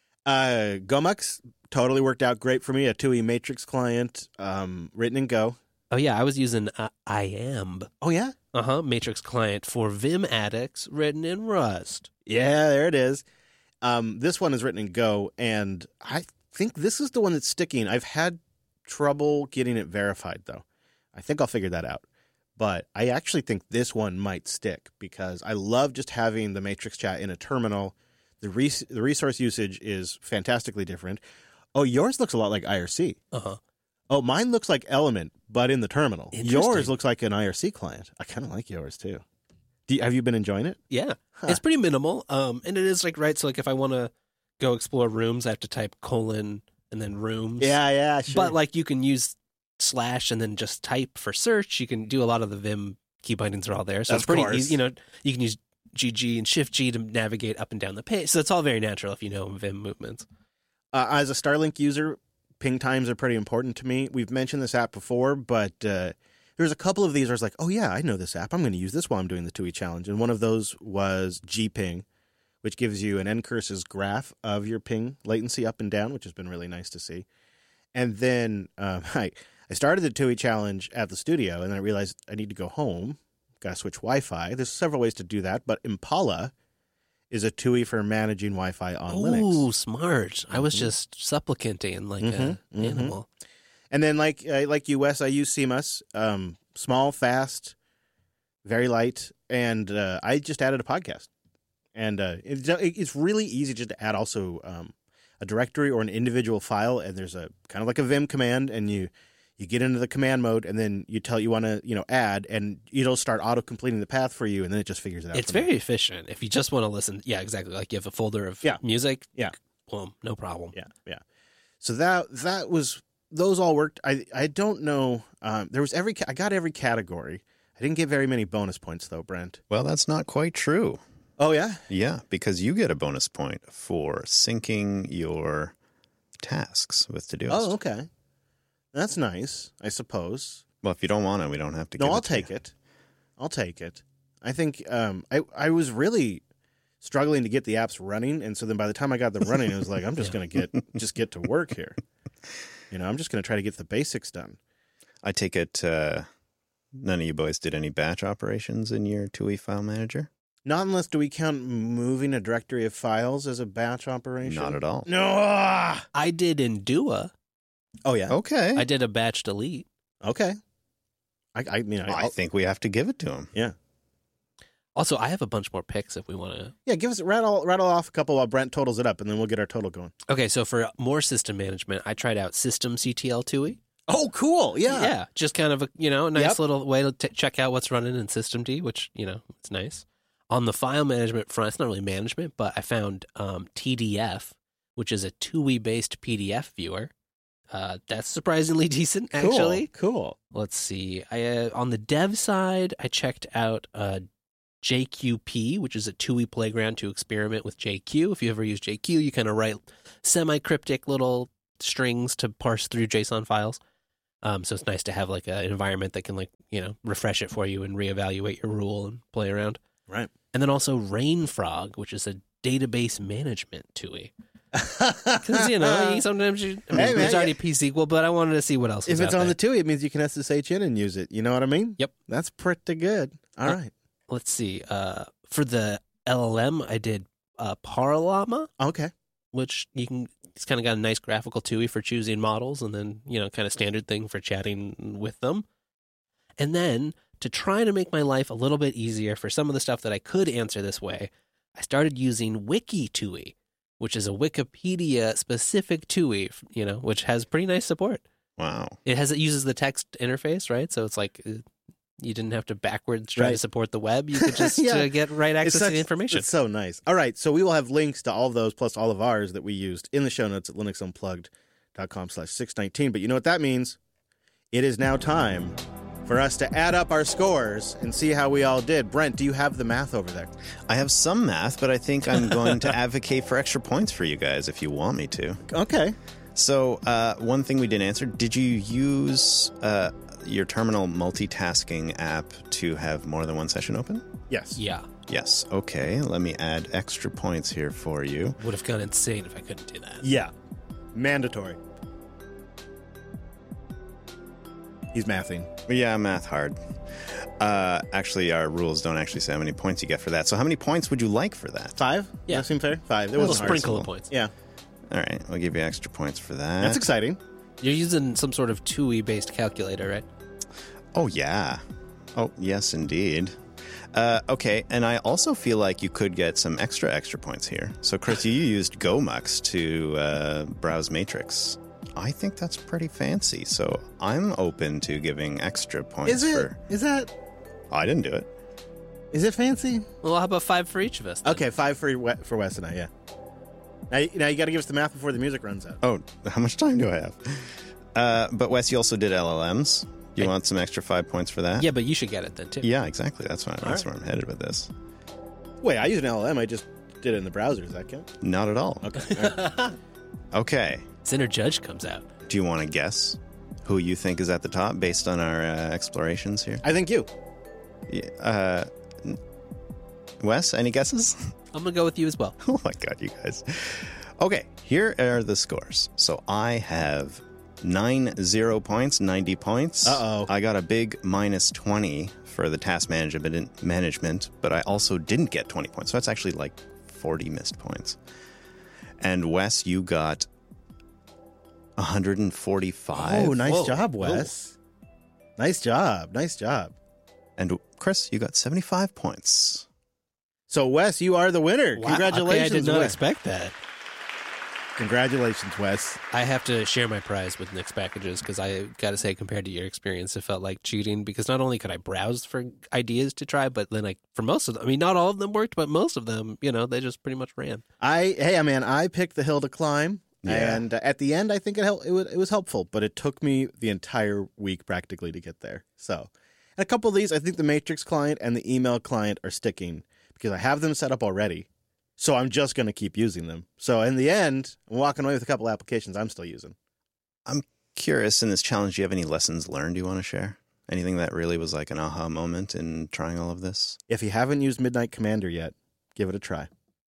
Uh, Gomux totally worked out great for me. A T U I Matrix client, um, written in Go. Oh yeah, I was using uh, iamb, Oh yeah, uh huh, Matrix client for Vim addicts, written in Rust. yeah. There it is. Um, this one is written in Go, and I think this is the one that's sticking. I've had trouble getting it verified, though. I think I'll figure that out. But I actually think this one might stick because I love just having the Matrix chat in a terminal. The res- the resource usage is fantastically different. Oh, yours looks a lot like I R C. Uh huh. Oh, mine looks like Element, but in the terminal. Interesting. Yours looks like an I R C client. I kind of like yours, too. Do you, have you been enjoying it? Yeah, Huh. it's pretty minimal. Um, and it is like right. So like if I want to go explore rooms, I have to type colon and then rooms. Yeah, yeah, sure. But like you can use slash and then just type for search. You can do a lot of the Vim key bindings are all there, so Of it's pretty course. easy. You know, you can use G G and Shift G to navigate up and down the page. So it's all very natural if you know Vim movements. Uh, as a Starlink user, ping times are pretty important to me. We've mentioned this app before, but uh, there's a couple of these where I was like, oh, yeah, I know this app. I'm going to use this while I'm doing the T U I challenge. And one of those was Gping, which gives you an Ncurses graph of your ping latency up and down, which has been really nice to see. And then um, I, I started the T U I challenge at the studio, and then I realized I need to go home. Got to switch Wi-Fi. There's several ways to do that, but Impala is a T U I for managing Wi-Fi on Linux. Ooh, smart! I was Mhm. just supplicanting like Mhm, a mhm. animal. And then, like uh, like U S, I use C M U S, um, small, fast, very light, and uh, I just added a podcast. And uh, it, it's really easy just to add also um, a directory or an individual file, and there's a kind of like a Vim command, and you you get into the command mode, and then you tell you want to you know add, and it'll start auto completing the path for you, and then it just figures it out. It's from very efficient if you just want to listen. Yeah, exactly. Like you have a folder of Yeah. music. Yeah. boom, no problem. there. Yeah, yeah. So that that was those all worked. I I don't know. Um, there was every ca- I got every category. I didn't get very many bonus points though, Brent. Well, that's not quite true. Oh yeah. Yeah, because you get a bonus point for syncing your tasks with Todoist. Oh, okay. That's nice, I suppose. Well, if you don't want it, we don't have to No, give I'll it to take you. it. I'll take it. I think um, I I was really struggling to get the apps running, and so then by the time I got them running, it was like I'm just gonna get just get to work here. You know, I'm just gonna try to get the basics done. I take it uh, none of you boys did any batch operations in your T U I file manager? Not unless do we count moving a directory of files as a batch operation? Not at all. No. ah! I did in Dua. Oh yeah. Okay. I did a batch delete. Okay. I I mean I, I I'll- think we have to give it to him. yeah. Also, I have a bunch more picks if we want to. Yeah, give us rattle rattle off a couple while Brent totals it up, and then we'll get our total going. Okay, so for more system management, I tried out System C T L T U I. Oh, cool! Yeah, Yeah, just kind of a you know a nice Yep. little way to t- check out what's running in Systemd, which you know it's nice. On the file management front, it's not really management, but I found um, T D F, which is a T U I based P D F viewer. Uh, that's surprisingly decent, actually. Cool. cool. Let's see. I uh, on the dev side, I checked out uh, J Q P, which is a T U I playground to experiment with J Q. If you ever use J Q, you kind of write semi-cryptic little strings to parse through JSON files. Um, so it's nice to have like an environment that can like, you know, refresh it for you and reevaluate your rule and play around. Right. And then also Rainfrog, which is a database management T U I. Because, you know, sometimes you, I mean, Hey, man, there's already yeah. P S Q L, but I wanted to see what else If was it's out on there. the T U I, it means you can S S H in and use it. You know what I mean? Yep. That's pretty good. All Uh, right. Let's see. Uh, for the L L M, I did uh, Parallama, Okay. which you can, it's kind of got a nice graphical T U I for choosing models and then, you know, kind of standard thing for chatting with them. And then to try to make my life a little bit easier for some of the stuff that I could answer this way, I started using Wiki T U I, which is a Wikipedia specific T U I, you know, which has pretty nice support. Wow. It has, it uses the text interface, right? So it's like, uh, you didn't have to backwards try to Right. support the web. You could just Yeah. uh, get right access It's such- to the information. It's so nice. All right. So we will have links to all of those plus all of ours that we used in the show notes at linuxunplugged.com slash 619. But you know what that means? It is now time for us to add up our scores and see how we all did. Brent, do you have the math over there? I have some math, but I think I'm going to advocate for extra points for you guys if you want me to. Okay. So, uh, one thing we didn't answer, did you use uh, your terminal multitasking app to have more than one session open? Yes. Yeah. Yes. Okay, let me add extra points here for you. Would have gone insane if I couldn't do that. Yeah. Mandatory. He's mathing. Yeah, math hard. Uh, actually, our rules don't actually say how many points you get for that. So how many points would you like for that? Five? Yeah. That seem fair? Five. It A little wasn't hard. sprinkle of points. Yeah. All right, I'll give you extra points for that. That's exciting. You're using some sort of T U I-based calculator, right? Oh, yeah. Oh, yes, indeed. Uh, okay, and I also feel like you could get some extra, extra points here. So, Chris, you used GoMux to uh, browse Matrix. I think that's pretty fancy, so I'm open to giving extra points Is it? for... Is that... I didn't do it. Is it fancy? Well, how about five for each of us? then? Okay, five for We- for Wes and I, yeah. Now, you- now you got to give us the math before the music runs out. Oh, how much time do I have? Uh, but, Wes, you also did L L Ms. You I- want some extra five points for that? Yeah, but you should get it then, too. Yeah, exactly. That's, why, that's right. where I'm headed with this. Wait, I used an L L M. I just did it in the browser. Does that count? Not at all. Okay. All right. Okay. Sinner Judge comes out. Do you want to guess who you think is at the top based on our uh, explorations here? I think you. Yeah, uh, n- Wes, any guesses? I'm going to go with you as well. Oh my god, you guys. Okay, here are the scores. So I have nine zero points, ninety points. Uh-oh. I got a big minus twenty for the task management, management, but I also didn't get twenty points. So that's actually like forty missed points. And Wes, you got one hundred forty-five. Oh, nice Whoa. job, Wes. Nice job. Nice job. And Chris, you got seventy-five points. So, Wes, you are the winner. Wow. Congratulations, Okay, I did not Wes. expect that. Congratulations, Wes. I have to share my prize with Nix Packages because I got to say, compared to your experience, it felt like cheating because not only could I browse for ideas to try, but then like for most of them, I mean, not all of them worked, but most of them, you know, they just pretty much ran. I hey, man, I picked the hill to climb, Yeah. and uh, at the end, I think it helped. It was, it was helpful, but it took me the entire week practically to get there. So, and a couple of these, I think the Matrix client and the email client are sticking because I have them set up already. So I'm just going to keep using them. So in the end, I'm walking away with a couple applications I'm still using. Curious, in this challenge, do you have any lessons learned you want to share? Anything that really was like an aha moment in trying all of this? If you haven't used Midnight Commander yet, give it a try.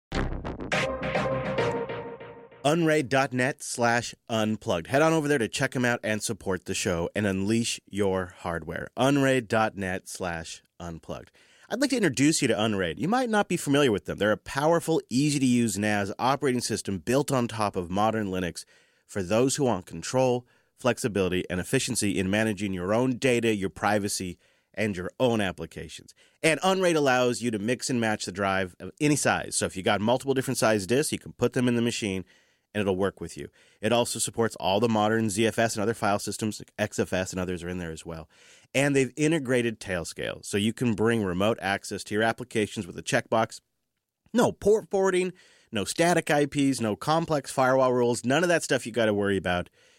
Unraid.net slash unplugged. Head on over there to check them out and support the show and unleash your hardware. Unraid.net slash unplugged. I'd like to introduce you to Unraid. You might not be familiar with them. They're a powerful, easy-to-use N A S operating system built on top of modern Linux for those who want control, flexibility, and efficiency in managing your own data, your privacy, and your own applications. And Unraid allows you to mix and match the drive of any size. So if you got multiple different size disks, you can put them in the machine and it'll work with you. It also supports all the modern Z F S and other file systems, X F S and others are in there as well. And they've integrated Tailscale, so you can bring remote access to your applications with a checkbox. No port forwarding, no static I Ps, no complex firewall rules, none of that stuff you got to worry about.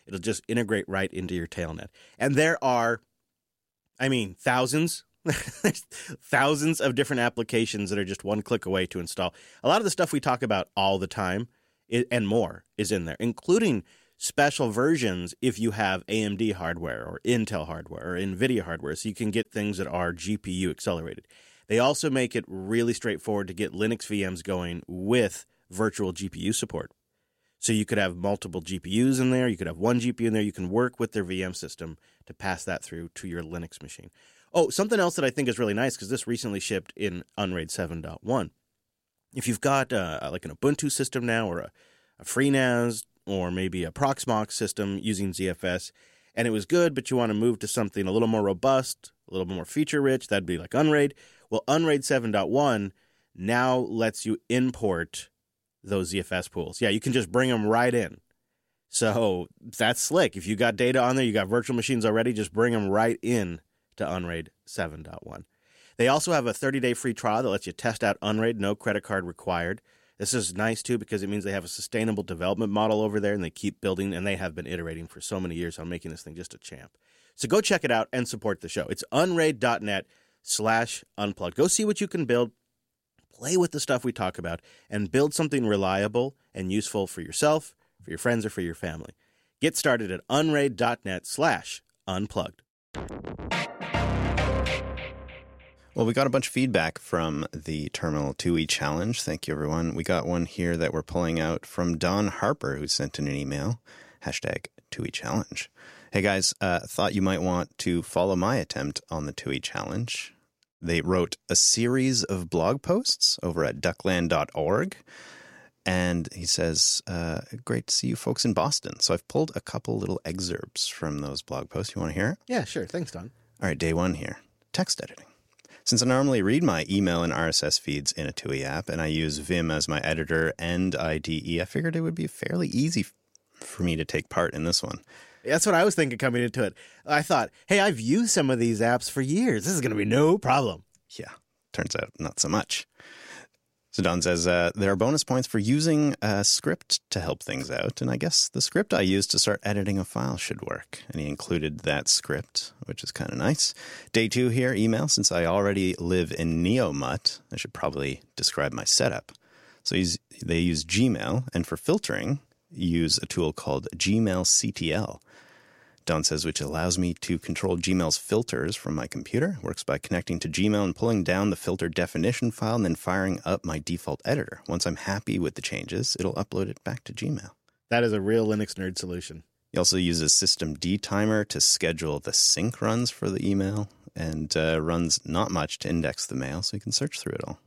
It'll just integrate right into your Tailnet. And there are, I mean, thousands, thousands of different applications that are just one click away to install. A lot of the stuff we talk about all the time and more is in there, including special versions if you have A M D hardware or Intel hardware or NVIDIA hardware, so you can get things that are G P U accelerated. They also make it really straightforward to get Linux V Ms going with virtual G P U support. So you could have multiple G P Us in there. You could have one G P U in there. You can work with their V M system to pass that through to your Linux machine. Oh, something else that I think is really nice, because this recently shipped in Unraid seven point one. If you've got uh, like an Ubuntu system now, or a, a FreeNAS, or maybe a Proxmox system using Z F S, and it was good, but you want to move to something a little more robust, a little bit more feature-rich, that'd be like Unraid. Well, Unraid seven point one now lets you import those Z F S pools. Yeah, you can just bring them right in. So that's slick. If you got data on there, you got virtual machines already, just bring them right in to Unraid seven point one. They also have a thirty-day free trial that lets you test out Unraid, no credit card required. This is nice, too, because it means they have a sustainable development model over there, and they keep building, and they have been iterating for so many years on making this thing just a champ. So go check it out and support the show. It's unraid.net slash unplugged. Go see what you can build, play with the stuff we talk about, and build something reliable and useful for yourself, for your friends, or for your family. Get started at unraid.net slash unplugged. Well, we got a bunch of feedback from the Terminal two E challenge. Thank you, everyone. We got one here that we're pulling out from Don Harper, who sent in an email, hashtag two E challenge. Hey, guys, uh, thought you might want to follow my attempt on the two E challenge. They wrote a series of blog posts over at duckland dot org. And he says, uh, great to see you folks in Boston. So I've pulled a couple little excerpts from those blog posts. You want to hear it? Yeah, sure. Thanks, Don. All right, day one here. Text editing. Since I normally read my email and R S S feeds in a two E app, and I use Vim as my editor and I D E, I figured it would be fairly easy f- for me to take part in this one. That's what I was thinking coming into it. I thought, hey, I've used some of these apps for years. This is going to be no problem. Yeah, turns out not so much. So Don says, uh, there are bonus points for using a script to help things out, and I guess the script I used to start editing a file should work. And he included that script, which is kind of nice. Day two here, email. Since I already live in NeoMutt, I should probably describe my setup. So he's, they use Gmail, and for filtering, use a tool called Gmail C T L. Don says, which allows me to control Gmail's filters from my computer. Works by connecting to Gmail and pulling down the filter definition file and then firing up my default editor. Once I'm happy with the changes, it'll upload it back to Gmail. That is a real Linux nerd solution. He also uses systemd timer to schedule the sync runs for the email, and uh, runs not much to index the mail, so you can search through it all.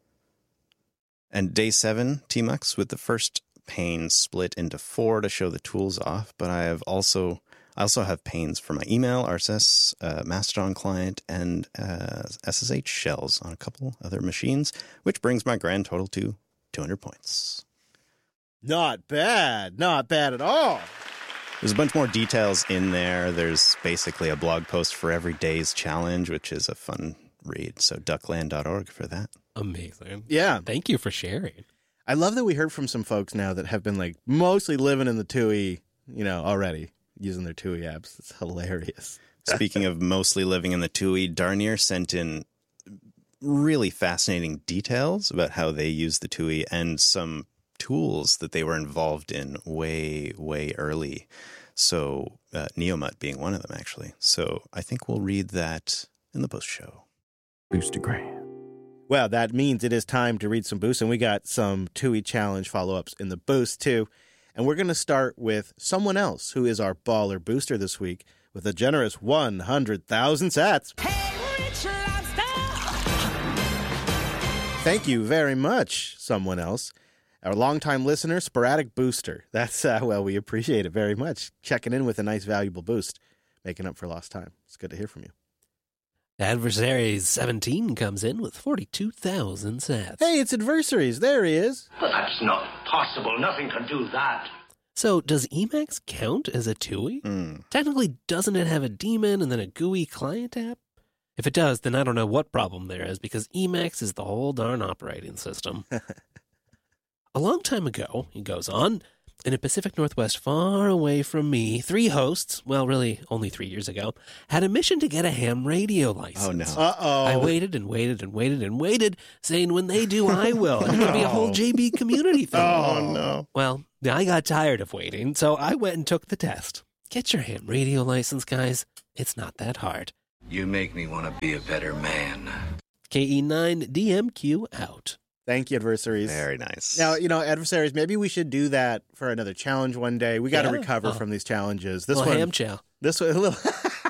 And day seven, Tmux, with the first pane split into four to show the tools off, but I have also... I also have panes for my email, R S S, uh, Mastodon client, and uh, S S H shells on a couple other machines, which brings my grand total to two hundred points. Not bad. Not bad at all. There's a bunch more details in there. There's basically a blog post for every day's challenge, which is a fun read. So duckland dot org for that. Amazing. Yeah. Thank you for sharing. I love that we heard from some folks now that have been like mostly living in the two E, you know, already. Using their two E apps. It's hilarious. Speaking of mostly living in the two E, Darnier sent in really fascinating details about how they use the two E and some tools that they were involved in way, way early. So uh, NeoMutt being one of them, actually. So I think we'll read that in the post-show. Boostergram. Well, that means it is time to read some boosts, and we got some two E challenge follow-ups in the boost, too. And we're going to start with someone else who is our baller booster this week with a generous one hundred thousand sats. Hey, Rich Lobster! Thank you very much, someone else. Our longtime listener, Sporadic Booster. That's, uh, well, we appreciate it very much. Checking in with a nice, valuable boost, making up for lost time. It's good to hear from you. Adversaries seventeen comes in with forty-two thousand sats. Hey, it's Adversaries. There he is. Well, that's not possible. Nothing can do that. So, does Emacs count as a two E? Mm. Technically, doesn't it have a daemon and then a G U I client app? If it does, then I don't know what problem there is, because Emacs is the whole darn operating system. A long time ago, he goes on, In a Pacific Northwest far away from me, three hosts, well, really only three years ago, had a mission to get a ham radio license. Oh, no. Uh-oh. I waited and waited and waited and waited, saying when they do, I will. And it could be a whole J B community thing. Oh, no. Well, I got tired of waiting, so I went and took the test. Get your ham radio license, guys. It's not that hard. You make me want to be a better man. K E nine D M Q out. Thank you, adversaries. Very nice. Now, you know, adversaries, maybe we should do that for another challenge one day. We got to Yeah. recover Oh. from these challenges. This Well, one, ham chow. this one, a little,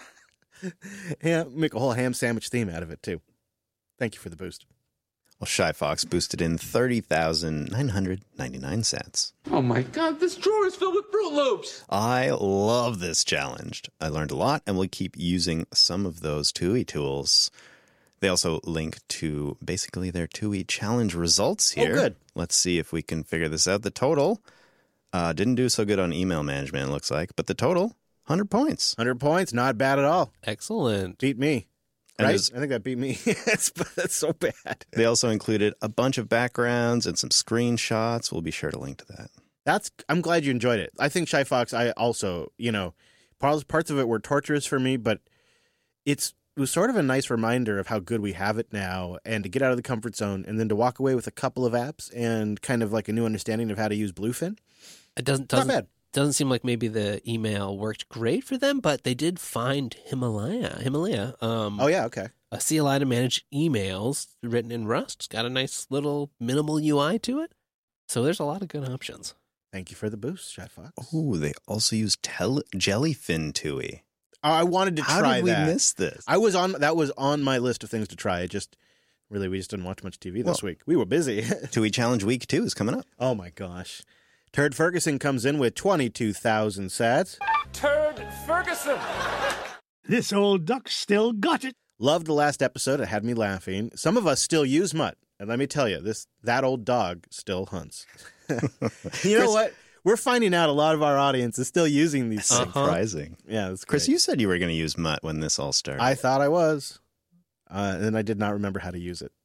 yeah, make a whole ham sandwich theme out of it too. Thank you for the boost. Well, Shy Fox boosted in thirty thousand nine hundred ninety-nine cents. Oh my god, this drawer is filled with Fruit Loops! I love this challenge. I learned a lot and will keep using some of those T U I tools. They also link to basically their T U I challenge results here. Oh, good. Let's see if we can figure this out. The total uh, didn't do so good on email management, it looks like, but the total, one hundred points. one hundred points, not bad at all. Excellent. Beat me. And Right? there's- I think that beat me. that's, that's so bad. They also included a bunch of backgrounds and some screenshots. We'll be sure to link to that. That's. I'm glad you enjoyed it. I think Shy Fox, I also, you know, parts, parts of it were torturous for me, but it's it was sort of a nice reminder of how good we have it now and to get out of the comfort zone and then to walk away with a couple of apps and kind of like a new understanding of how to use Bluefin. It doesn't Not doesn't bad. doesn't seem like maybe the email worked great for them, but they did find Himalaya. Himalaya. Um, Oh, yeah. Okay. a C L I to manage emails written in Rust. It's got a nice little minimal U I to it. So there's a lot of good options. Thank you for the boost, Shy Fox. Ooh, they also use tel- Jellyfin T U I. Oh, I wanted to How try did we that. miss this? I was on that was on my list of things to try. It just really we just didn't watch much T V this Well- week. We were busy. T U I Challenge Week two is coming up. Oh my gosh. Turd Ferguson comes in with twenty-two thousand sats. Turd Ferguson! This old duck still got it. Loved the last episode. It had me laughing. Some of us still use mutt. And let me tell you, this that old dog still hunts. You know Chris- what? We're finding out a lot of our audience is still using these things. Surprising. Yeah, that's Chris, great. you said you were going to use Mutt when this all started. I thought I was. Uh, and I did not remember how to use it.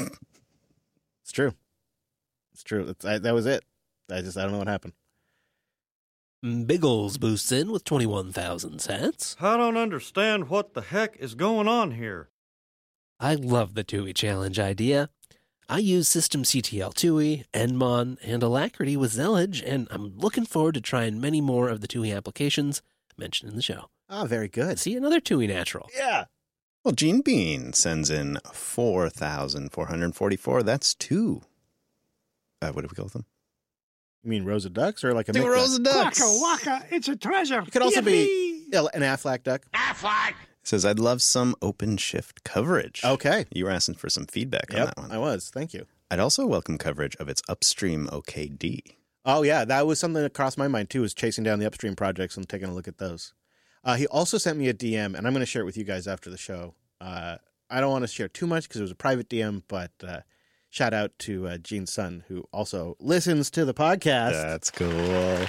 It's true. It's true. It's, I, that was it. I just, I don't know what happened. Biggles boosts in with twenty-one thousand sats. I don't understand what the heck is going on here. I love the T U I challenge idea. I use System C T L T U I, Enmon, and Alacrity with Zellage, and I'm looking forward to trying many more of the T U I applications mentioned in the show. Ah, very good. See, another T U I natural. Yeah. Well, Gene Bean sends in four thousand four hundred forty-four. That's two. Uh, what do we call them? You mean rows of ducks or like a Two Mick rows duck? of ducks. Waka waka, it's a treasure. It could also be Yippee! yeah, an Aflac duck. Affleck! Says, I'd love some OpenShift coverage. Okay. You were asking for some feedback on Yep, that one. I was. Thank you. I'd also welcome coverage of its upstream O K D. Oh, yeah. That was something that crossed my mind, too, was chasing down the upstream projects and taking a look at those. Uh, he also sent me a D M, and I'm going to share it with you guys after the show. Uh, I don't want to share too much because it was a private D M, but uh, shout out to uh, Gene's son, who also listens to the podcast. That's cool.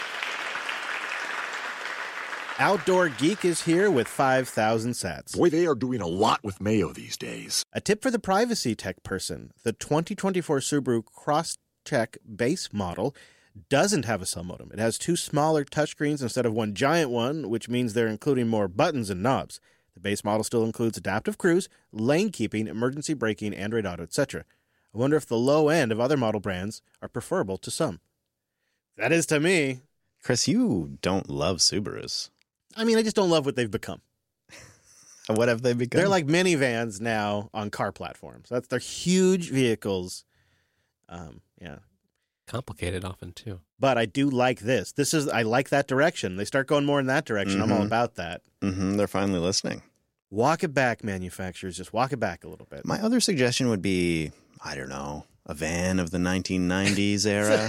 Outdoor Geek is here with five thousand sats. Boy, they are doing a lot with Mayo these days. A tip for the privacy tech person. The twenty twenty-four Subaru Crosstrek base model doesn't have a cell modem. It has two smaller touchscreens instead of one giant one, which means they're including more buttons and knobs. The base model still includes adaptive cruise, lane keeping, emergency braking, Android Auto, et cetera. I wonder if the low end of other model brands are preferable to some. That is to me. Chris, you don't love Subarus. I mean, I just don't love what they've become. What have they become? They're like minivans now on car platforms. That's they're huge vehicles. Um, yeah. Complicated often, too. But I do like this. This is I like that direction. They start going more in that direction. I'm all Mhm. about that. Mm-hmm, they're finally listening. Walk it back, manufacturers. Just walk it back a little bit. My other suggestion would be, I don't know, a van of the nineteen nineties era.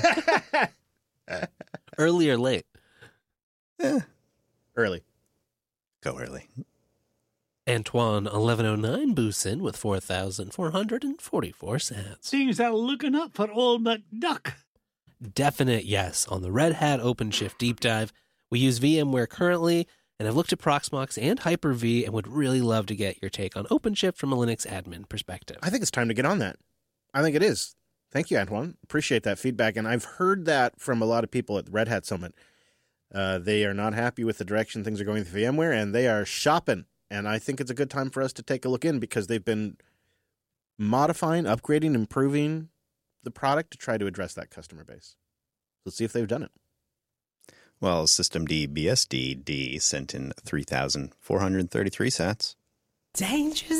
Early or late? Eh, Early. go early. Antoine eleven oh nine boosts in with four thousand four hundred forty-four sats. Things are looking up for old McDuck. Definite yes on the Red Hat OpenShift deep dive. We use VMware currently, and I've looked at Proxmox and Hyper-V and would really love to get your take on OpenShift from a Linux admin perspective. I think it's time to get on that. I think it is. Thank you, Antoine. Appreciate that feedback. And I've heard that from a lot of people at the Red Hat Summit. Uh, they are not happy with the direction things are going with VMware, and they are shopping. And I think it's a good time for us to take a look in because they've been modifying, upgrading, improving the product to try to address that customer base. Let's see if they've done it. Well, Systemd B S D D sent in three thousand four hundred thirty-three sats. Danger